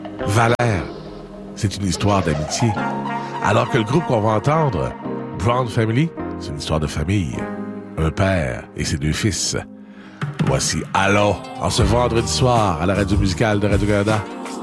Valère, c'est une histoire d'amitié. Alors que le groupe qu'on va entendre, Brown Family, c'est une histoire de famille. Un père et ses deux fils. Voici Allô, en ce vendredi soir à la radio musicale de Radio-Canada.